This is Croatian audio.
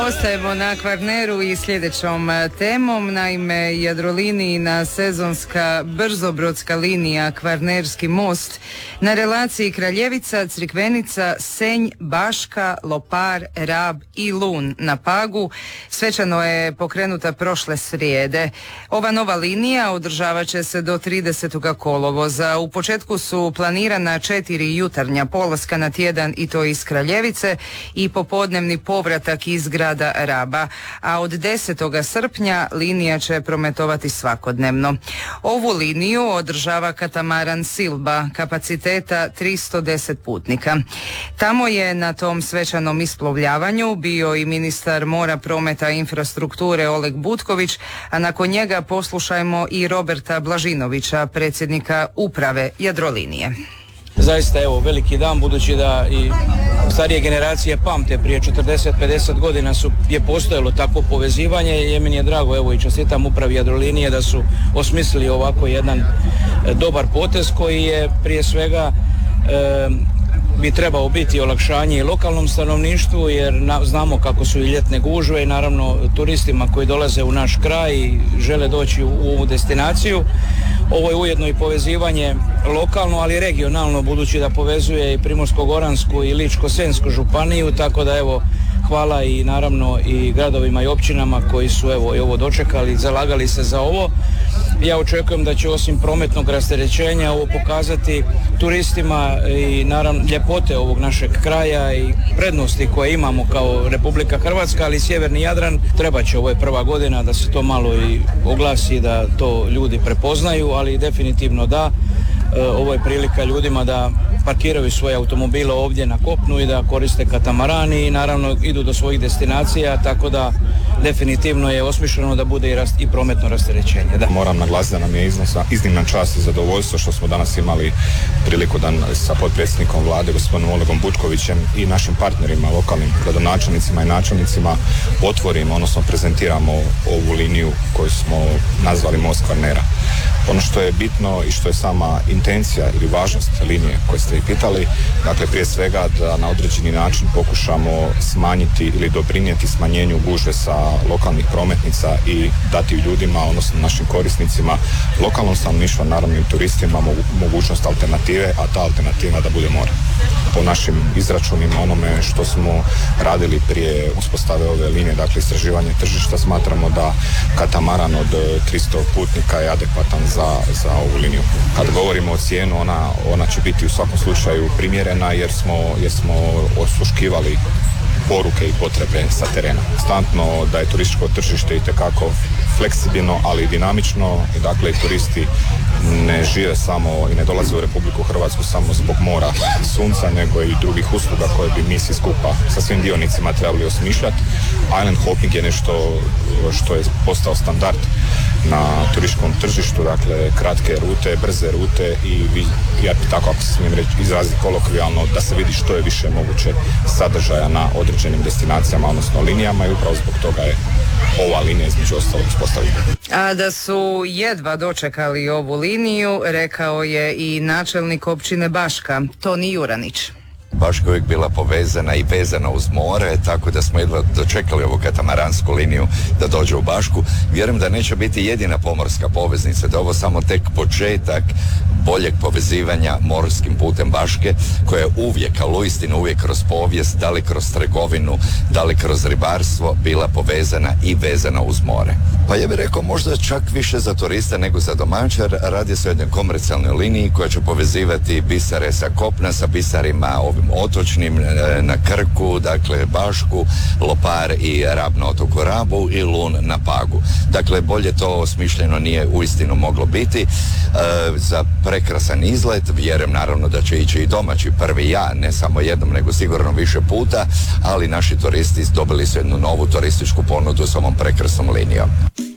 Ostajemo na Kvarneru i sljedećom temom. Naime, Jadrolinijina sezonska brzobrodska linija Kvarnerski most na relaciji Kraljevica, Crikvenica, Senj, Baška, Lopar, Rab i Lun na Pagu svečano je pokrenuta prošle srijede. Ova nova linija održavat će se do 30. kolovoza. U početku su planirana 4 jutarnja polaska na tjedan i to iz Kraljevice i popodnevni povratak iz grada Raba, a od 10. srpnja linija će prometovati svakodnevno. Ovu liniju održava katamaran Silba, kapaciteta 310 putnika. Tamo je na tom svečanom isplovljavanju bio i ministar mora, prometa i infrastrukture Oleg Butković, a nakon njega poslušajmo i Roberta Blažinovića, predsjednika uprave Jadrolinije. Zaista evo veliki dan, budući da i starije generacije pamte, prije 40-50 godina je postojalo takvo povezivanje i meni je drago, evo i čestitam upravi Jadrolinije da su osmislili ovako jedan dobar potez koji je prije svega bi trebao biti olakšanje i lokalnom stanovništvu, jer znamo kako su i ljetne gužve i naravno turistima koji dolaze u naš kraj i žele doći u ovu destinaciju. Ovo je ujedno i povezivanje lokalno, ali i regionalno, budući da povezuje i Primorsko-goransku i Ličko-senjsku županiju, tako da evo hvala i naravno i gradovima i općinama koji su evo i ovo dočekali, zalagali se za ovo. Ja očekujem da će osim prometnog rasterećenja ovo pokazati turistima i naravno ljepote ovog našeg kraja i prednosti koje imamo kao Republika Hrvatska, ali i sjeverni Jadran. Treba će, ovo je prva godina, da se to malo i oglasi, da to ljudi prepoznaju, ali definitivno da. Ovo je prilika ljudima da parkiraju svoje automobile ovdje na kopnu i da koriste katamarani i naravno idu do svojih destinacija, tako da definitivno je osmišljeno da bude i prometno rasterećenje. Da. Moram naglasiti da nam je iznimna čast i zadovoljstvo što smo danas imali priliku da sa potpredsjednikom vlade gospodinom Olegom Butkovićem i našim partnerima, lokalnim gradonačelnicima i načelnicima otvorimo, odnosno prezentiramo ovu liniju koju smo nazvali Most Kvarnera. Ono što je bitno i što je sama intencija ili važnost linije koje ste i pitali, dakle prije svega da na određeni način pokušamo smanjiti ili doprinijeti smanjenju gužve sa lokalnih prometnica i dati ljudima, odnosno našim korisnicima, lokalnom stanovništvu, naravno i turistima mogućnost alternative, a ta alternativa da bude more. Po našim izračunima, onome što smo radili prije uspostave ove linije, dakle istraživanje tržišta, smatramo da katamaran od 300 putnika je adekvatan za ovu liniju. Kad govorimo o cijenu, ona će biti u svakom slučaju primjerena jer smo osluškivali poruke i potrebe sa terena. Konstantno da je turističko tržište itekako fleksibilno, ali i dinamično. I dakle, turisti ne žive samo i ne dolaze u Republiku Hrvatsku samo zbog mora i sunca, nego i drugih usluga koje bi mi svi skupa sa svim dionicima trebali osmišljati. Island hopping je nešto što je postao standard na turističkom tržištu, dakle kratke rute, brze rute i ja bi tako, ako se smijem reći, izraziti kolokvijalno, da se vidi što je više moguće sadržaja na određenim destinacijama, odnosno linijama, i upravo zbog toga je ova linija između ostalog uspostavljena. A da su jedva dočekali ovu liniju, rekao je i načelnik općine Baška, Toni Juranić. Baška je uvijek bila povezana i vezana uz more, tako da smo jedva dočekali ovu katamaransku liniju da dođe u Bašku. Vjerujem da neće biti jedina pomorska poveznica, da je ovo samo tek početak boljeg povezivanja morskim putem Baške, koja je uvijek, ali uistinu uvijek kroz povijest, da li kroz trgovinu, da li kroz ribarstvo, bila povezana i vezana uz more. Pa ja bih rekao možda čak više za turista nego za domaćar. Radi se o jednoj komercijalnoj liniji koja će povezivati bisare sa kopna, sa bisarima ovim otočnim na Krku, dakle Bašku, Lopar i Rab na otoku Rabu i Lun na Pagu. Dakle, bolje to osmišljeno nije uistinu moglo biti. Za prekrasan izlet, vjerujem naravno da će ići i domaći prvi ne samo jednom nego sigurno više puta, ali naši turisti dobili su jednu novu turističku ponudu s ovom prekrasnom linijom.